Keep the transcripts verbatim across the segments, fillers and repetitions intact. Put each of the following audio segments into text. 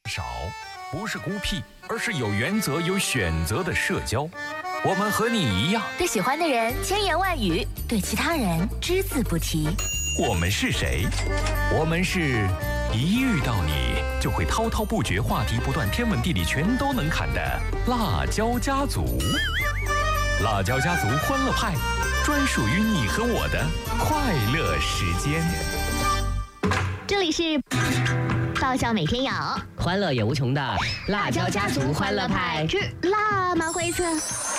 少，不是孤僻，而是有原则、有选择的社交。我们和你一样， 对喜欢的人千言万语，对其他人只字不提。 我们是谁？我们是一遇到你就会滔滔不绝、话题不断、天文地理全都能侃的辣椒家族。辣椒家族欢乐派，专属于你和我的快乐时间。 这里是爆笑每天有， 欢乐也无穷的辣椒家族欢乐派之辣妈灰色。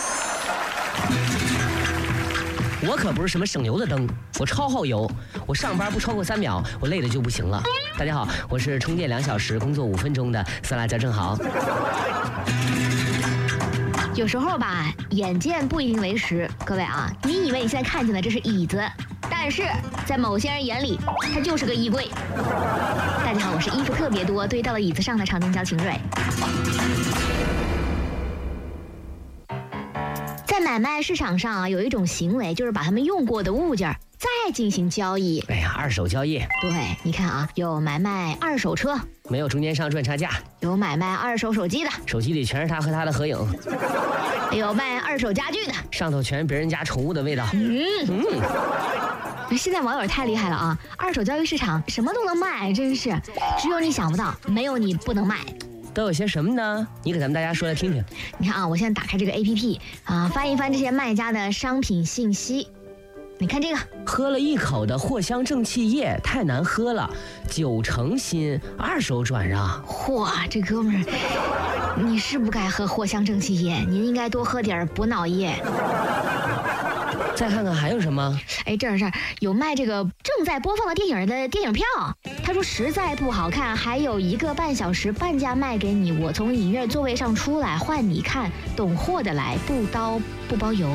我可不是什么省油的灯，我超耗油，我上班不超过三秒，我累的就不行了。大家好，我是充电两小时，工作五分钟的酸辣椒正好。 有时候吧，眼见不一定为实。各位啊，你以为你现在看见的这是椅子，但是在某些人眼里，它就是个衣柜。大家好，我是衣服特别多堆到了椅子上的长颈角秦蕊。在买卖市场上啊，有一种行为，就是把他们用过的物件再进行交易。 哎呀，二手交易。 对，你看啊，有买卖二手车， 没有中间商赚差价； 有买卖二手手机的， 手机里全是他和他的合影； 有卖二手家具的， 上头全是别人家宠物的味道。 嗯嗯。现在网友太厉害了啊！二手交易市场什么都能卖，真是，只有你想不到，没有你不能卖。 都有些什么呢？你给咱们大家说来听听。 你看啊，我现在打开这个 A P P 啊，翻一翻这些卖家的商品信息。你看这个， 喝了一口的藿香正气液太难喝了，九成新，二手转让。 嚯，这哥们儿，你是不该喝藿香正气液，您应该多喝点补脑液。 再看看还有什么？ 哎，这儿这儿有卖这个正在播放的电影的电影票。他说实在不好看，还有一个半小时半价卖给你。我从影院座位上出来，换你看，懂货的来，不刀不包邮。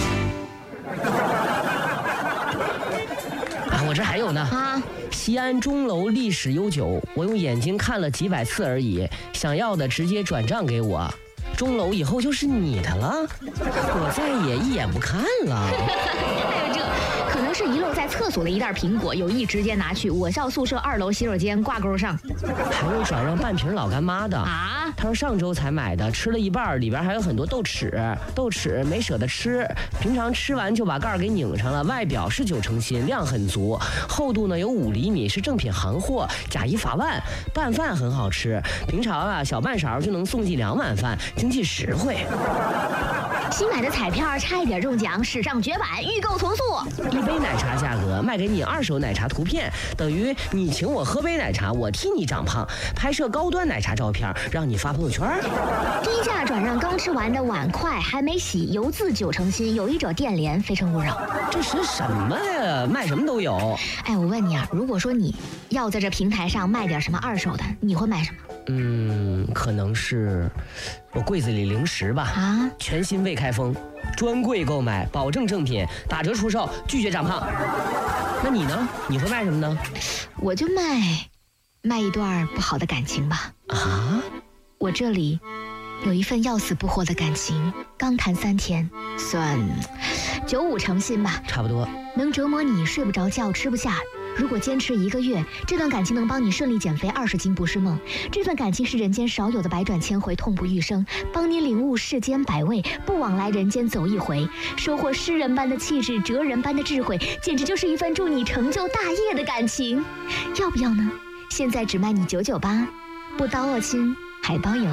啊，我这还有呢啊！ 西安钟楼历史悠久，我用眼睛看了几百次而已，想要的直接转账给我。钟楼以后就是你的了，我再也一眼不看了。 还有这，可能是遗漏在厕所的一袋苹果，有意直接拿去我校宿舍二楼洗手间挂钩上。 还有转让半瓶老干妈的啊， 他说上周才买的，吃了一半，里边还有很多豆豉，豆豉没舍得吃，平常吃完就把盖给拧上了。外表是九成新，量很足，厚度呢有五厘米，是正品行货，假一罚万。拌饭很好吃，平常啊小半勺就能送进两碗饭，经济实惠。 新买的彩票差一点中奖，史上绝版，预购从速。 一杯奶茶价格卖给你二手奶茶图片，等于你请我喝杯奶茶，我替你长胖。拍摄高端奶茶照片，让你发朋友圈。 低价转让刚吃完的碗筷还没洗，邮自九成新，有意者电联，非诚勿扰。 这是什么呀？卖什么都有。 哎，我问你啊，如果说你要在这平台上卖点什么二手的，你会卖什么？ 嗯，可能是我柜子里零食吧。 啊， 全新未开封，专柜购买，保证正品，打折出售，拒绝长胖。那你呢？你会卖什么呢？ 我就卖卖一段不好的感情吧。 啊？ 我这里有一份要死不活的感情，刚谈三天，算九五成新吧。 差不多。 能折磨你睡不着觉，吃不下。如果坚持一个月，这段感情能帮你顺利减肥二十斤不是梦。这份感情是人间少有的百转千回，痛不欲生，帮你领悟世间百味，不枉来人间走一回，收获诗人般的气质，哲人般的智慧，简直就是一份助你成就大业的感情。要不要呢？现在只卖你九九八，不刀哦亲，还包邮。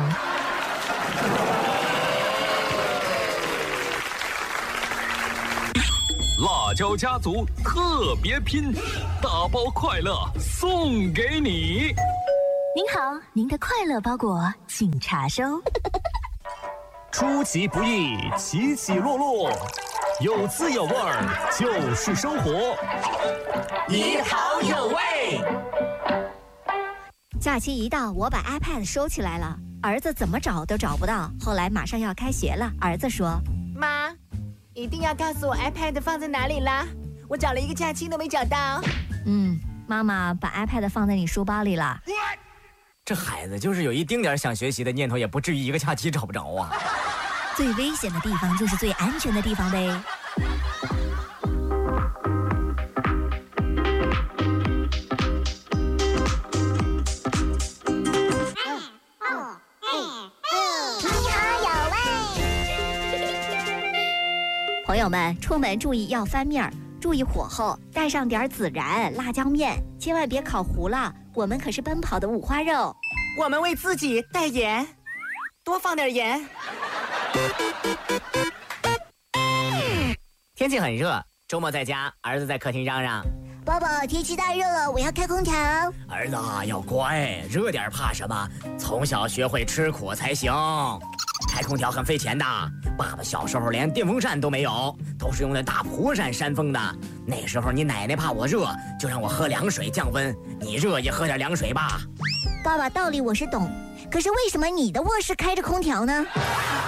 辣椒家族特别拼，大包快乐送给你。 您好，您的快乐包裹请查收。 出其不意，起起落落，有滋有味儿就是生活。 你好有味。 假期一到，我把 iPad 收起来了，儿子怎么找都找不到。后来马上要开学了，儿子说：“ 妈，一定要告诉我 iPad 放在哪里啦！我找了一个假期都没找到。” 嗯，妈妈把 iPad 放在你书包里了。 这孩子就是有一丁点想学习的念头，也不至于一个假期找不着啊。 最危险的地方就是最安全的地方呗。 友们，出门注意要翻面儿，注意火候，带上点孜然、辣椒面，千万别烤糊了。我们可是奔跑的五花肉。 我们为自己带盐，多放点盐。 天气很热，周末在家，儿子在客厅嚷嚷：“ 爸爸，天气太热了，我要开空调。” 儿子要乖，热点怕什么？从小学会吃苦才行。开空调很费钱的，爸爸小时候连电风扇都没有，都是用的大蒲扇扇风的。那时候你奶奶怕我热，就让我喝凉水降温。你热也喝点凉水吧。 爸爸，道理我是懂，可是为什么你的卧室开着空调呢？